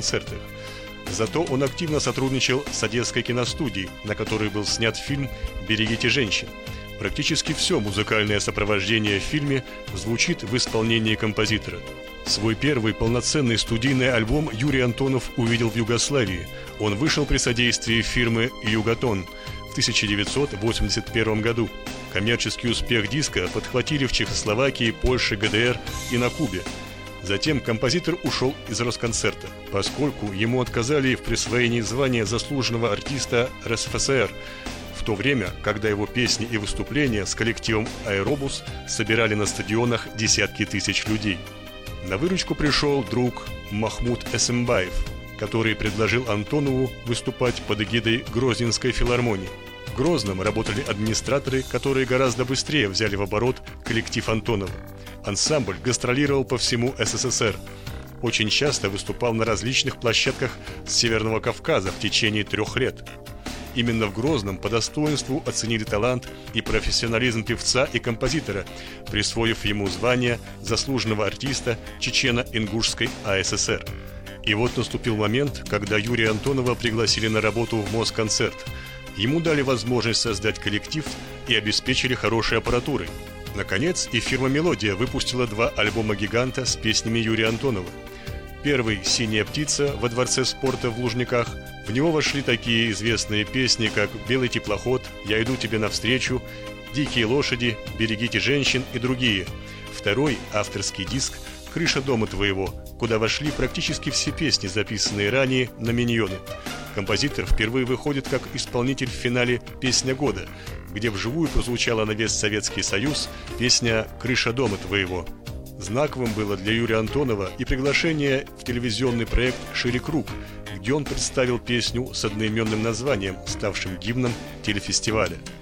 концертах. Зато он активно сотрудничал с Одесской киностудией, на которой был снят фильм «Берегите женщин». Практически все музыкальное сопровождение в фильме звучит в исполнении композитора. Свой первый полноценный студийный альбом Юрий Антонов увидел в Югославии. Он вышел при содействии фирмы «Юготон» в 1981 году. Коммерческий успех диска подхватили в Чехословакии, Польше, ГДР и на Кубе. Затем композитор ушел из Росконцерта, поскольку ему отказали в присвоении звания заслуженного артиста РСФСР, в то время, когда его песни и выступления с коллективом «Аэробус» собирали на стадионах десятки тысяч людей. На выручку пришел друг Махмуд Эсэмбаев, который предложил Антонову выступать под эгидой Грозненской филармонии. В Грозном работали администраторы, которые гораздо быстрее взяли в оборот коллектив Антонова. Ансамбль гастролировал по всему СССР. Очень часто выступал на различных площадках Северного Кавказа в течение 3 лет. Именно в Грозном по достоинству оценили талант и профессионализм певца и композитора, присвоив ему звание заслуженного артиста Чечено-Ингушской АССР. И вот наступил момент, когда Юрия Антонова пригласили на работу в Москонцерт. Ему дали возможность создать коллектив и обеспечили хорошей аппаратурой. Наконец, и фирма «Мелодия» выпустила 2 альбома-гиганта с песнями Юрия Антонова. Первый «Синяя птица» во Дворце спорта в Лужниках. В него вошли такие известные песни, как «Белый теплоход», «Я иду тебе навстречу», «Дикие лошади», «Берегите женщин» и другие. Второй авторский диск «Крыша дома твоего», куда вошли практически все песни, записанные ранее на «Миньоны». Композитор впервые выходит как исполнитель в финале «Песня года», где вживую прозвучала на весь Советский Союз песня «Крыша дома твоего». Знаковым было для Юрия Антонова и приглашение в телевизионный проект «Шире круг», где он представил песню с одноименным названием, ставшим гимном телефестиваля.